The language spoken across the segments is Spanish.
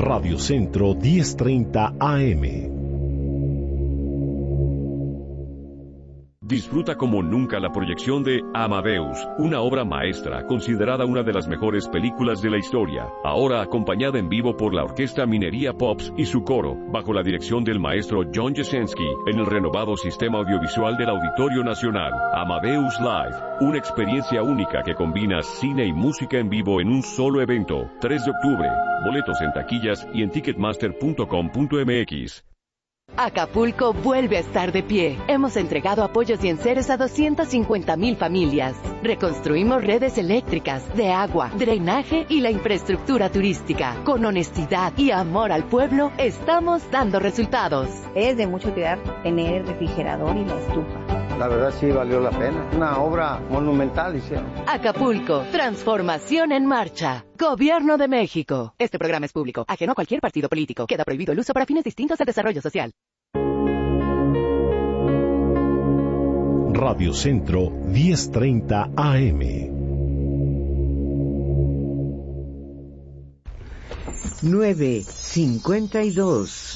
Radio Centro 1030 AM. Disfruta como nunca la proyección de Amadeus, una obra maestra considerada una de las mejores películas de la historia, ahora acompañada en vivo por la Orquesta Minería Pops y su coro, bajo la dirección del maestro John Jasenski, en el renovado sistema audiovisual del Auditorio Nacional. Amadeus Live, una experiencia única que combina cine y música en vivo en un solo evento. 3 de octubre, boletos en taquillas y en ticketmaster.com.mx. Acapulco vuelve a estar de pie. Hemos entregado apoyos y enseres a 250,000 familias. Reconstruimos redes eléctricas, de agua, drenaje y la infraestructura turística. Con honestidad y amor al pueblo, estamos dando resultados. Es de mucho cuidar tener el refrigerador y la estufa. La verdad sí valió la pena. Una obra monumental hicieron. Acapulco, transformación en marcha. Gobierno de México. Este programa es público, ajeno a cualquier partido político. Queda prohibido el uso para fines distintos al desarrollo social. Radio Centro 1030 AM. (9:52).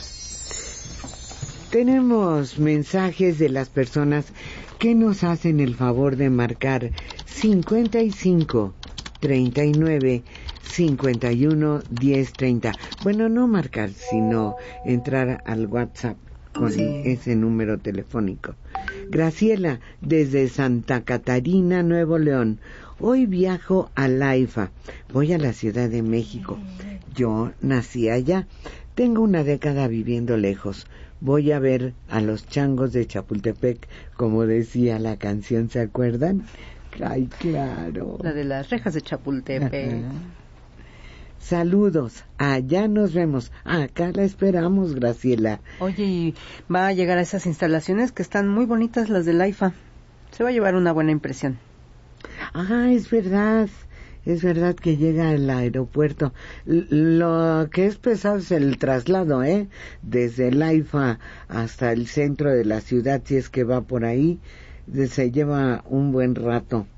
Tenemos mensajes de las personas que nos hacen el favor de marcar 55 39 51 1030. Bueno, no marcar, sino entrar al WhatsApp con ese número telefónico. Graciela, desde Santa Catarina, Nuevo León. Hoy viajo a Laifa. Voy a la Ciudad de México. Yo nací allá. Tengo una década viviendo lejos. Voy a ver a los changos de Chapultepec, como decía la canción, ¿se acuerdan? Ay, claro. La de las rejas de Chapultepec. Ajá. Saludos, allá nos vemos. Acá la esperamos, Graciela. Oye, y va a llegar a esas instalaciones que están muy bonitas, las del AIFA. Se va a llevar una buena impresión. Ah, es verdad que llega al aeropuerto. Lo que es pesado es el traslado, desde el AIFA hasta el centro de la ciudad, si es que va por ahí, se lleva un buen rato.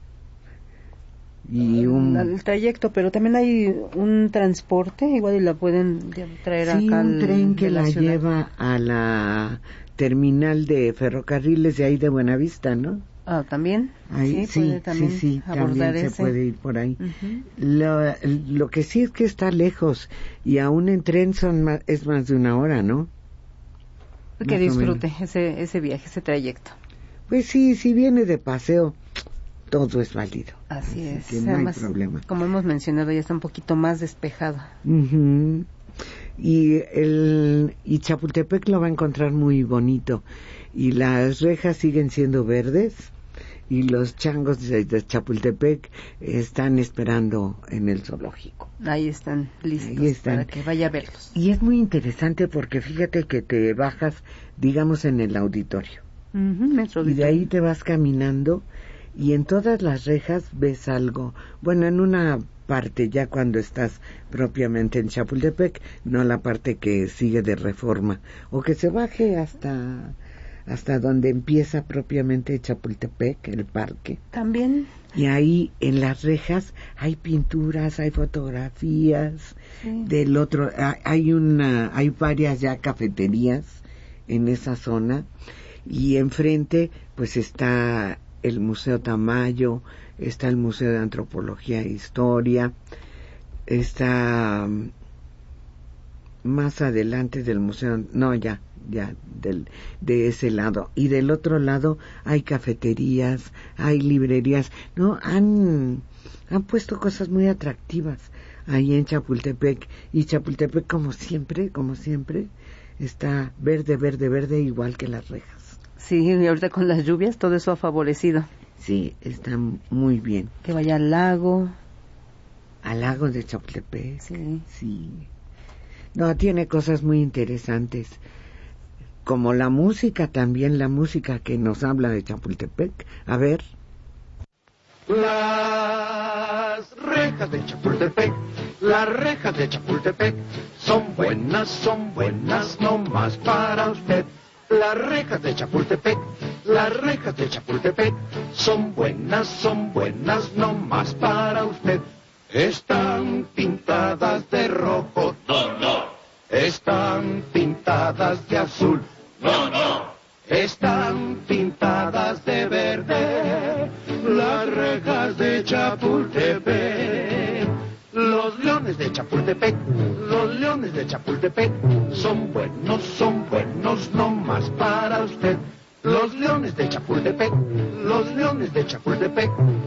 Y el trayecto, pero también hay un transporte, igual y la pueden traer acá. Sí, un tren que la lleva a la terminal de ferrocarriles de ahí de Buenavista, ¿no? Ah, ¿también? Ahí, sí, también se puede ir por ahí. Uh-huh. Lo que sí es que está lejos, y aún en tren es más de una hora, ¿no? Que disfrute ese viaje, ese trayecto. Pues sí, si viene de paseo, todo es válido. Así es. Que no hay problema. Como hemos mencionado, ya está un poquito más despejado. Uh-huh. Y Chapultepec lo va a encontrar muy bonito. Y las rejas siguen siendo verdes. Y los changos de Chapultepec están esperando en el zoológico. Ahí están listos para que vaya a verlos. Y es muy interesante porque fíjate que te bajas, digamos, en el auditorio. Uh-huh, y de ahí te vas caminando y en todas las rejas ves algo. Bueno, en una parte ya cuando estás propiamente en Chapultepec, no la parte que sigue de Reforma, o que se baje hasta donde empieza propiamente Chapultepec, el parque. También. Y ahí en las rejas hay pinturas, hay fotografías. Sí. Del otro, hay varias ya cafeterías en esa zona, y enfrente pues está el Museo Tamayo, está el Museo de Antropología e Historia, está más adelante del museo, de ese lado, y del otro lado hay cafeterías, hay librerías, han puesto cosas muy atractivas ahí en Chapultepec, y Chapultepec como siempre está verde, igual que las rejas. Sí, y ahorita con las lluvias todo eso ha favorecido. Sí, está muy bien. Que vaya al lago. Al lago de Chapultepec. Sí. No, tiene cosas muy interesantes. Como la música, también la música que nos habla de Chapultepec. A ver. Las rejas de Chapultepec, las rejas de Chapultepec, son buenas, no más para usted. Las rejas de Chapultepec, las rejas de Chapultepec, son buenas, no más para usted. Están pintadas de rojo, de Chapultepec, los leones de Chapultepec, son buenos, no más para usted. Los leones de Chapultepec, los leones de Chapultepec,